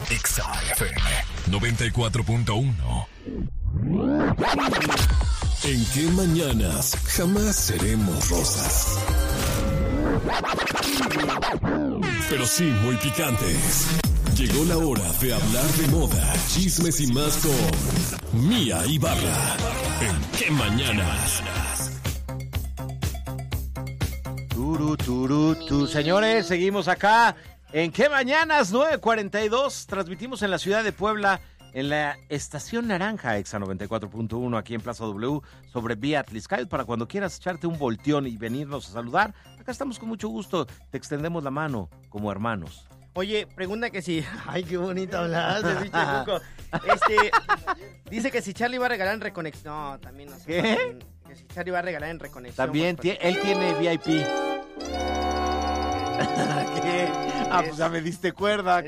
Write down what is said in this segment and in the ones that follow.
Exa FM 94.1. ¿En qué mañanas jamás seremos rosas? Pero sí muy picantes. Llegó la hora de hablar de moda, chismes y más con Mía Ibarra. ¿En qué mañanas? Señores, seguimos acá. ¿En qué mañanas? 9:42. Transmitimos en la ciudad de Puebla, en la Estación Naranja, Exa 94.1, aquí en Plaza W, sobre vía Atliscayot, para cuando quieras echarte un volteón y venirnos a saludar. Acá estamos con mucho gusto. Te extendemos la mano como hermanos. Oye, pregunta que si... Ay, qué bonito hablas de bicho Cuco. Dice que si Charlie va a regalar en Reconexión... No, también no sé. ¿Qué? Que si Charlie va a regalar en Reconexión... También, él tiene VIP. ¿Qué? Ah, pues ya me diste cuerda.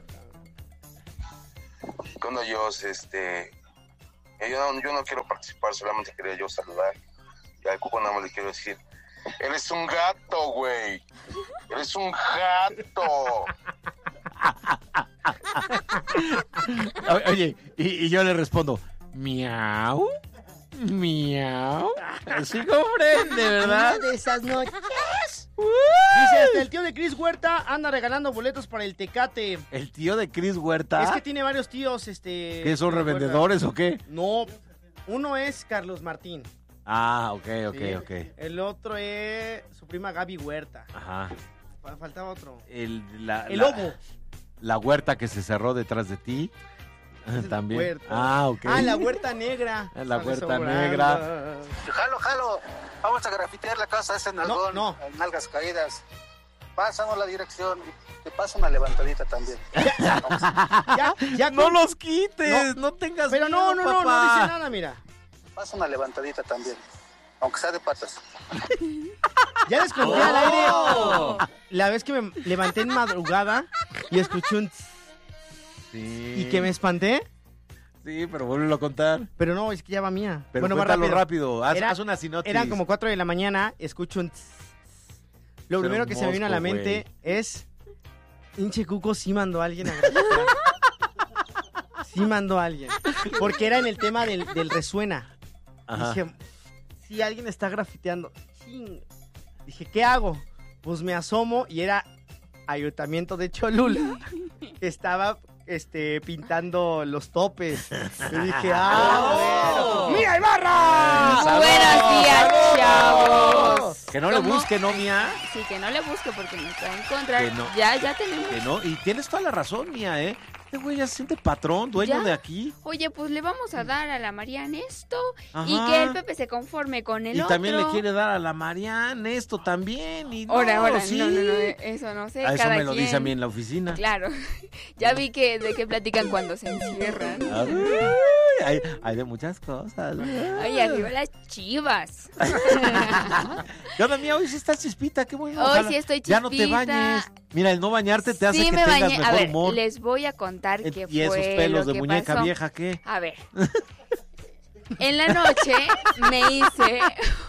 Cuando yo no quiero participar, solamente quería yo saludar. Y al Cuco nada más le quiero decir, eres un gato, güey. Eres un gato. Oye, y yo le respondo, miau, miau. Así comprende, ¿verdad? Una de esas noches. Dice, hasta el tío de Cris Huerta anda regalando boletos para el Tecate. ¿El tío de Cris Huerta? Es que tiene varios tíos, ¿Qué son, revendedores o qué? No, uno es Carlos Martín. Ah, ok. El otro es su prima Gaby Huerta. Ajá. Faltaba otro. El Lobo. La huerta que se cerró detrás de ti. También. Huerta. Ah, ok. Ah, la huerta negra. La huerta negra. Jalo. Vamos a grafitear la casa ese nalgón. No. Nalgas caídas. Pásanos la dirección. Te pasa una levantadita también. Ya no los quites. No tengas Pero miedo, no papá. dice nada, mira. Pasa una levantadita también. Aunque sea de patas. Ya les conté al aire la vez que me levanté en madrugada y escuché un tss, Sí. y que me espanté. Sí, pero vuélvelo a contar. Pero no, es que ya va mía. Pero bueno, cuéntalo más rápido. Haz una sinopsis. Eran como 4 de la mañana, escucho un tss. Lo primero que se me vino a la mente es, hinche Cuco sí mandó a alguien a grafitar. Sí mandó a alguien. Porque era en el tema del resuena. Ajá. Dije, si alguien está grafiteando. Ching. Dije, ¿qué hago? Pues me asomo y era Ayuntamiento de Cholula. Estaba pintando los topes. Y dije, bueno. ¡Mira, Ibarra! Buenos días, chavos. Que no le busque, ¿no, Mía? Sí, que no le busque porque nos va a encontrar. Que no. Ya tenemos. Que no, y tienes toda la razón, Mía, ¿eh? Este güey ya se siente patrón, dueño ¿Ya? de aquí. Oye, pues le vamos a dar a la Mariana esto. Ajá. Y que el Pepe se conforme con el Y otro. también le quiere dar a la Mariana esto también. Y no, Ahora, sí. no, eso no sé. A eso cada me lo quien. dice a mí en la oficina. Claro. Ya vi que de qué platican cuando se encierran. Hay de muchas cosas. Ay, arriba las chivas. ¿Qué onda, Mía? Hoy sí estás chispita, qué bueno. Hoy Ojalá sí estoy ya no te chispita. bañes. Mira, el no bañarte te hace Sí, que me tengas bañé. mejor A ver, humor. les voy a contar qué fue Y esos pelos lo de que muñeca pasó. vieja, ¿qué? A ver. En la noche me hice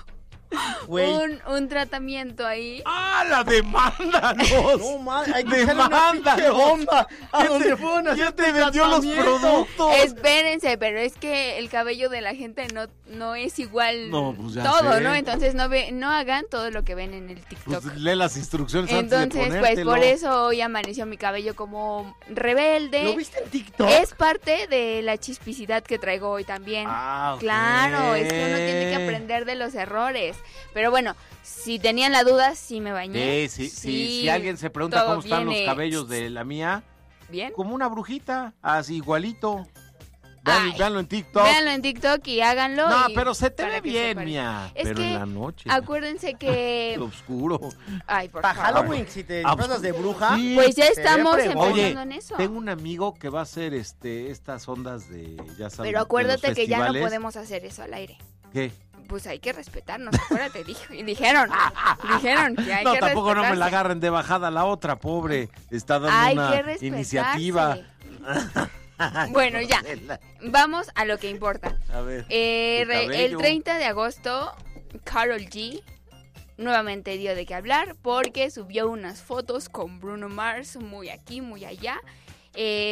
un tratamiento ahí. ¡Ah, la demándanos! No, madre, hay que echarle una pinche ¡Demándanos! bomba a donde fueron a ¿Quién hacer te vendió los tratamiento? productos? Espérense, pero es que el cabello de la gente no es igual No, pues ya todo, sé. ¿no? Entonces no hagan todo lo que ven en el TikTok. Pues lee las instrucciones antes de Entonces, pues ponértelo. por eso hoy amaneció mi cabello como rebelde. ¿Lo viste en TikTok? Es parte de la chispicidad que traigo hoy también. Ah, ok. Claro, es que uno tiene que aprender de los errores. Pero bueno, si tenían la duda, sí me bañé. Sí. Si alguien se pregunta todo cómo están los viene cabellos de la Mía, bien. como una brujita, así igualito. Ay, Véanlo en TikTok. Véanlo en TikTok y háganlo. No, y pero se te para ve que bien, sepan. Mía. Es Pero que en la noche. Acuérdense que... Oscuro. Ay, por Para favor. Halloween, si te disfrazas de bruja. Sí. Pues ya Se ve estamos fregón. empezando Oye, en eso. tengo un amigo que va a hacer estas ondas de, ya sabes, Pero acuérdate de los que ya no festivales. podemos hacer eso al aire. ¿Qué? Pues hay que respetarnos, acuérdate, dijeron que hay No, que tampoco no me la respetarse. agarren de bajada la otra, pobre. Está dando Hay una que respetarse. iniciativa. Bueno, ya. Vamos a lo que importa. A ver. El tu cabello. 30 de agosto, Karol G nuevamente dio de qué hablar porque subió unas fotos con Bruno Mars, muy aquí, muy allá.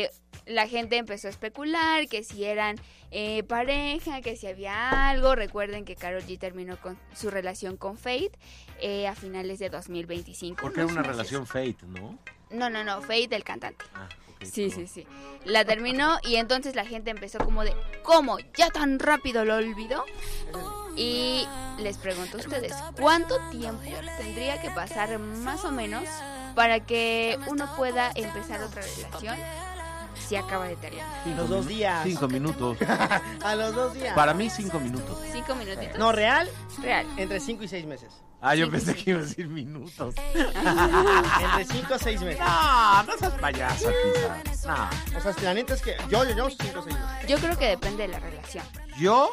la gente empezó a especular que si eran pareja, que si había algo. Recuerden que Karol G terminó con su relación con Fate a finales de 2025. Porque era una relación Fate, ¿no? No, Fate el cantante. Okay, Sí. La terminó y entonces la gente empezó como de, ¿cómo? ¿Ya tan rápido lo olvidó? Y les pregunto a ustedes, ¿cuánto tiempo tendría que pasar más o menos para que uno pueda empezar otra relación si acaba de terminar? Los 2 días. 5 minutos. A los 2 días. Para mí 5 minutos. 5 minutitos. No, real, Real. entre 5 y 6 meses. Yo pensé que iba a decir minutos. Entre 5 a 6 meses. No seas payasa, Pisa. No. O sea, la neta es que yo 5 o 6 meses. Yo creo que depende de la relación. ¿Yo?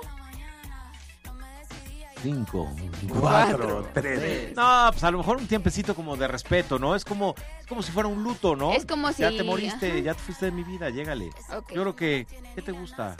5, 4, 3. No, pues a lo mejor un tiempecito como de respeto, ¿no? Es como si fuera un luto, ¿no? Es como Ya si- te moriste, ajá. ya te fuiste de mi vida, llégale. Ok. Yo creo que... ¿Qué te gusta?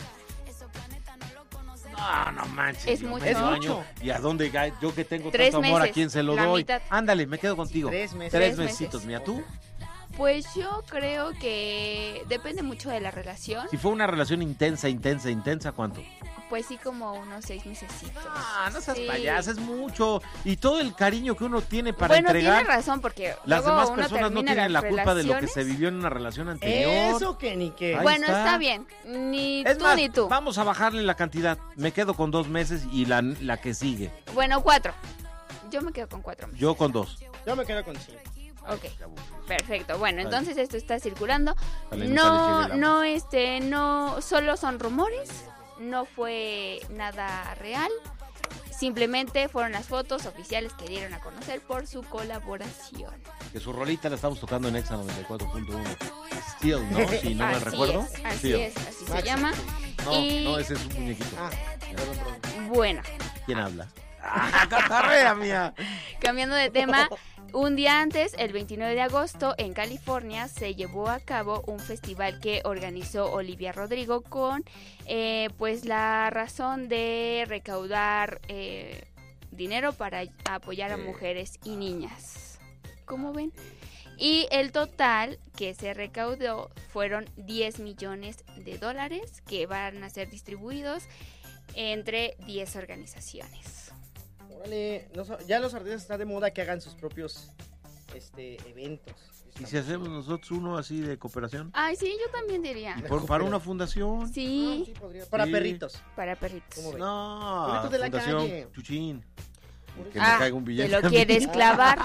No manches. Es yo mucho. medio Es año. mucho. ¿Y a dónde? Yo que tengo 3 tanto amor, ¿a meses, quién se lo la doy? mitad. Ándale, me quedo contigo. 3 meses. 3 3 mesitos, meses. mira, ¿tú? Pues yo creo que depende mucho de la relación. Si fue una relación intensa, ¿cuánto? Pues sí, como unos 6 mesecitos. No seas Sí. payasa, es mucho. Y todo el cariño que uno tiene para bueno, entregar. tiene razón, porque Las luego demás uno personas no termina tienen la las culpa de lo que relaciones. se vivió en una relación anterior. Eso que ni que. Ahí Bueno, está. está bien. Ni Es tú más, ni tú. vamos a bajarle la cantidad. Me quedo con 2 meses y la que sigue. Bueno, 4. Yo me quedo con 4 meses. Yo con 2. Yo me quedo con 5. Ok, perfecto. Bueno, entonces esto está circulando. Dale, No, no sale no, solo son rumores. No fue nada real. Simplemente fueron las fotos oficiales que dieron a conocer por su colaboración. Que su rolita la estamos tocando en Exa 94.1. Still, ¿no? Si no me Así recuerdo. es, así Still. es, así se Maxi. llama. Y No, ese es un muñequito. Perdón. bueno, ¿Quién habla? ¡Catarrea mía! cambiando de tema, un día antes, el 29 de agosto, en California, se llevó a cabo un festival que organizó Olivia Rodrigo con pues la razón de recaudar dinero para apoyar a mujeres y niñas. ¿Cómo ven? Y el total que se recaudó fueron $10 millones que van a ser distribuidos entre 10 organizaciones. Órale, ya los artistas está de moda que hagan sus propios eventos. ¿Y si hacemos nosotros uno así de cooperación? Ay, sí, yo también diría. Para una fundación. Sí, Sí, podría. Para Sí. perritos. para perritos. ¿Cómo ven? No, Perritos de la Fundación calle. Chuchín. Que Ah, me caiga un billete. ¿te lo a mí. quieres clavar?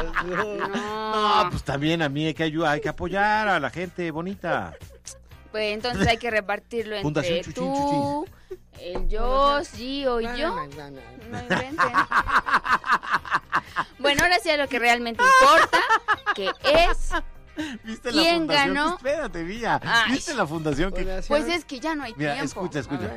No, pues también a mí hay que ayudar, hay que apoyar a la gente bonita. Pues entonces hay que repartirlo entre Fundación Chuchín, tú, el yo, Gio y yo. No inventen. Bueno, ahora sí a lo que realmente importa, que es... ¿Viste ¿Quién la fundación? ganó? Espérate, mía. Ay. ¿Viste la fundación que... Pues es que ya no hay Mira, tiempo. escucha.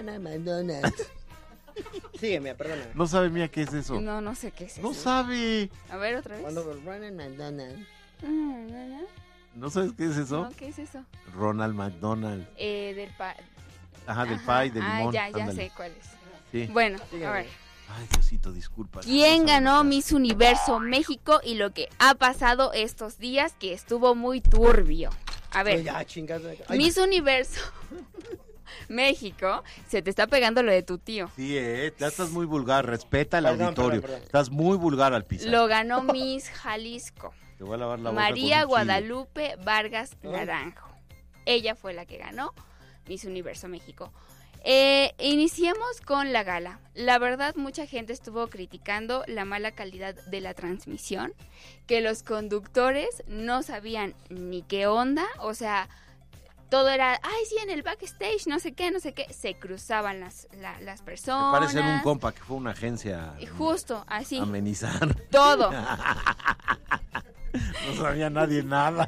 Sígueme, perdona. No sabe mía qué es eso. No sé qué es No eso. sabe. A ver, otra vez. Cuando Ronald McDonald. ¿No sabes qué es eso? No, ¿qué es eso? Ronald McDonald. Del Ajá, del Ajá. pie, del limón. Ya ándale. sé cuál es. Sí. Bueno, Sígueme. a ver. Ay, Diosito, disculpa. ¿Quién No ganó sabemos. Miss Universo México y lo que ha pasado estos días que estuvo muy turbio? A ver, Ya, chingada. Ay, Miss Universo México, se te está pegando lo de tu tío. Sí, ya estás muy vulgar. Respeta el Perdón, auditorio. perdón. Estás muy vulgar al pisar. Lo ganó Miss Jalisco, Te voy a lavar la boca María con un chile. Guadalupe Vargas Naranjo. Ella fue la que ganó Miss Universo México. Iniciemos con la gala. La verdad, mucha gente estuvo criticando la mala calidad de la transmisión, que los conductores no sabían ni qué onda, o sea, todo era, ay, sí, en el backstage, no sé qué, se cruzaban las Me personas. parece un compa que fue una agencia Y justo, así, amenizar. todo. No sabía nadie nada.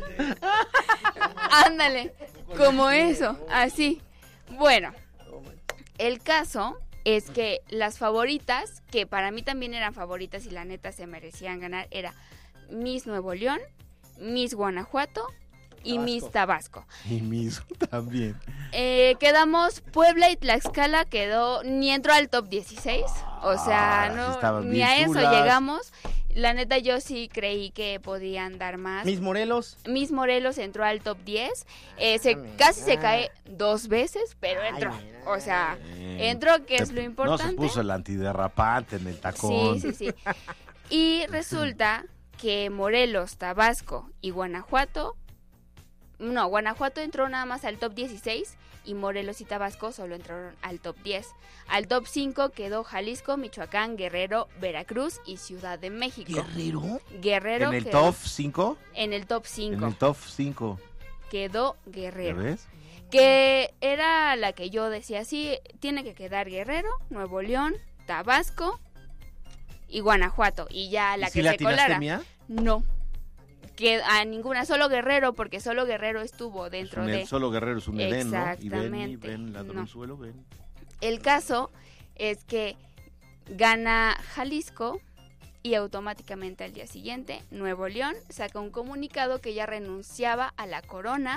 Ándale, como eso, así. Bueno, el caso es que las favoritas, que para mí también eran favoritas y la neta se merecían ganar, era Miss Nuevo León, Miss Guanajuato y Tabasco. Miss Tabasco. Y Miss también. Quedamos, Puebla y Tlaxcala quedó, ni entró al top 16, o sea, sí no, estaban ni bien a eso chulas. llegamos. La neta, yo sí creí que podían dar más. Miss Morelos. Miss Morelos entró al top 10. mira. Casi se cae 2 veces, pero entró. mira. O sea, entró, que es lo No importante. se puso el antiderrapante en el tacón. Sí. Y resulta que Morelos, Tabasco y Guanajuato... No, Guanajuato entró nada más al top 16 y Morelos y Tabasco solo entraron al top 10. Al top 5 quedó Jalisco, Michoacán, Guerrero, Veracruz y Ciudad de México. Guerrero ¿En el quedó top 5? en el top En 5. el top 5. Quedó ¿Ya Guerrero. ves? Que era la que yo decía, sí, tiene que quedar Guerrero, Nuevo León, Tabasco y Guanajuato. Y ya la ¿Y que si la se atinaste, colara. Mía? No. Que a ninguna, solo Guerrero, porque solo Guerrero estuvo dentro de... Solo Guerrero es un Edén, ¿no? Y Exactamente. ven, ladrón No. suelo, ven. El caso es que gana Jalisco y automáticamente al día siguiente Nuevo León saca un comunicado que ya renunciaba a la corona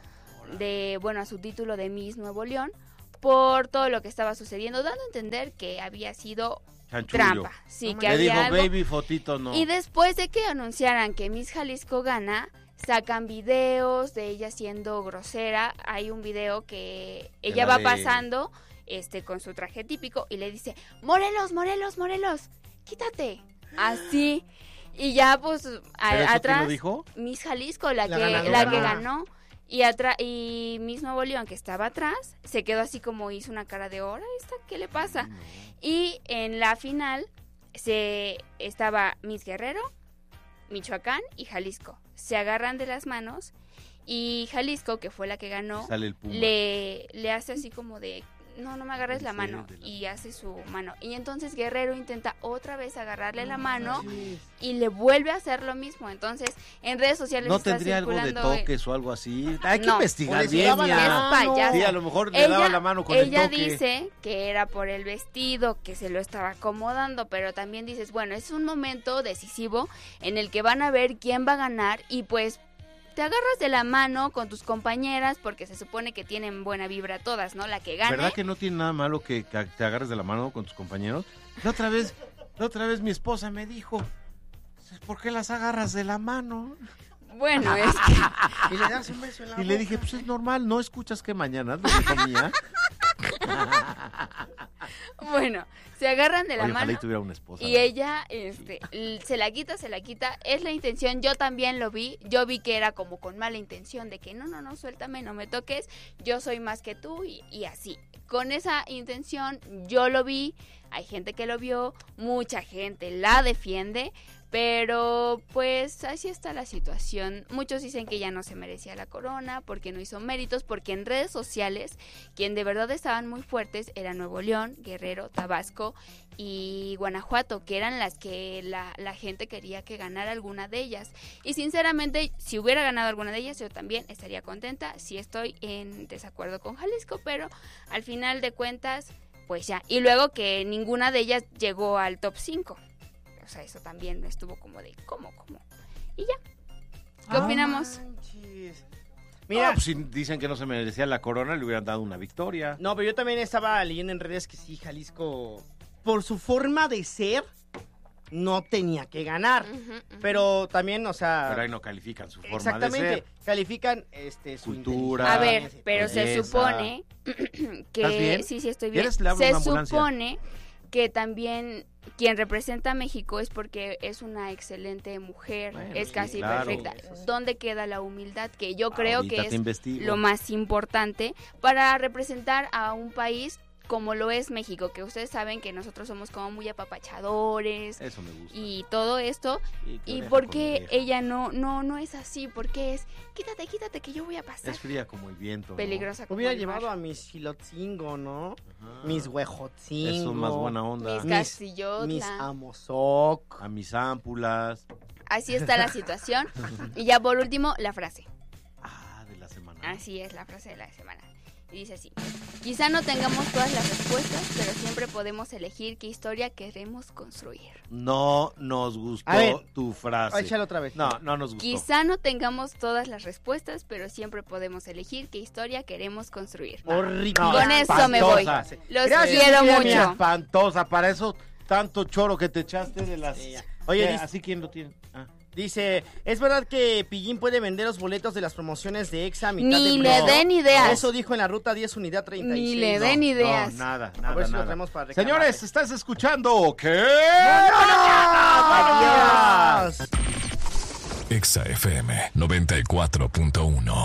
a su título de Miss Nuevo León por todo lo que estaba sucediendo, dando a entender que había sido Chanchullo. trampa. Sí, que Le dijo, había algo. baby, fotito, no. Y después de que anunciaran que Miss Jalisco gana, sacan videos de ella siendo grosera. Hay un video que ella la va de- pasando con su traje típico y le dice, Morelos, Morelos, Morelos, quítate. Así. Y ya pues ¿Pero eso atrás quién lo dijo? Miss Jalisco, la ganadora. que ganó. Y Miss Nuevo León, que estaba atrás, se quedó así como hizo una cara de hora, ¿esta qué le pasa? Y en la final estaba Miss Guerrero, Michoacán y Jalisco. Se agarran de las manos y Jalisco, que fue la que ganó, Sale el puma. le hace así como de, no me agarres la Sí, mano, de la- y hace su mano. Y entonces Guerrero intenta otra vez agarrarle la mano y le vuelve a hacer lo mismo. Entonces en redes sociales ¿No está tendría algo de circulando, toques o algo así? Hay que No. investigar O le bien, sudaba la Mía. es mano. payasa. Sí, a lo mejor le daba la mano con el ella toque. dice que era por el vestido, que se lo estaba acomodando, pero también dices, bueno, es un momento decisivo en el que van a ver quién va a ganar y pues te agarras de la mano con tus compañeras porque se supone que tienen buena vibra todas, ¿no? La que gane. ¿Verdad que no tiene nada malo que te agarres de la mano con tus compañeros? La otra vez mi esposa me dijo, ¿por qué las agarras de la mano? Bueno, es que Y le das un beso en la Y le boca. dije, pues es normal, ¿no escuchas que mañana? ¿No dijo Mía? bueno, se agarran de la Oye, ojalá mano. y tuviera una esposa. Y ella, se la quita, es la intención, yo también lo vi, yo vi que era como con mala intención de que no, suéltame, no me toques, yo soy más que tú y así. Con esa intención yo lo vi, hay gente que lo vio, mucha gente la defiende, pero pues así está la situación. Muchos dicen que ya no se merecía la corona porque no hizo méritos, porque en redes sociales quien de verdad estaban muy fuertes era Nuevo León, Guerrero, Tabasco y Guanajuato, que eran las que la gente quería que ganara alguna de ellas. Y sinceramente, si hubiera ganado alguna de ellas, yo también estaría contenta. Sí estoy en desacuerdo con Jalisco, pero al final de cuentas, pues ya. Y luego que ninguna de ellas llegó al top 5. O sea, eso también estuvo como de, ¿cómo? Y ya. ¿Qué opinamos? Manches. Mira, Mira, pues si dicen que no se merecía la corona, le hubieran dado una victoria. no, pero yo también estaba leyendo en redes que sí, Jalisco, por su forma de ser, no tenía que ganar. Ujú. Pero también, o sea... Pero ahí no califican su forma exactamente, de ser. califican su Cultura. A ver, inteligencia. pero se belleza. supone ¿Estás que bien? sí estoy bien. ¿Quieres le hablo a Se una ambulancia? supone que también quien representa a México es porque es una excelente mujer, Bueno, es sí, casi claro. perfecta. Eso sí. ¿Dónde queda la humildad? Que yo creo Ahorita que te es investigo. lo más importante para representar a un país como lo es México, que ustedes saben que nosotros somos como muy apapachadores Eso me gusta. y todo esto. Y que ¿Y oreja por con qué oreja. ella no es así? Porque es, quítate que yo voy a pasar. Es fría como el viento, ¿no? Peligrosa como Hubiera el mar. llevado a mis Filotzingo, ¿no? Ajá. Mis Huejotzingo. Eso es más buena onda. Mis Mis- Castillotla. Mis Amozoc. A mis ámpulas. Así está la situación. Y ya por último, la frase. De la semana. Así es, la frase de la semana. Y dice así: quizá no tengamos todas las respuestas, pero siempre podemos elegir qué historia queremos construir. No nos gustó A ver. tu frase. Échalo otra vez. No nos gustó. Quizá no tengamos todas las respuestas, pero siempre podemos elegir qué historia queremos construir. Horrible. Con eso me voy. espantosa. Los Gracias, quiero Mía, mucho. Mía. Espantosa. Para eso, tanto choro que te echaste de las Sí, ya. Oye, ¿Qué? dice, ¿Así quién lo tiene? Ah. dice, ¿es verdad que Pillín puede vender los boletos de las promociones de Exa a mitad Ni de le precio? den ideas. Eso dijo en la ruta 10 unidad 36. Ni le den ideas. No, nada, A nada, ver si lo nada. traemos para reclamarte. Señores, ¿estás escuchando qué? ¡Adiós! Exa FM 94.1.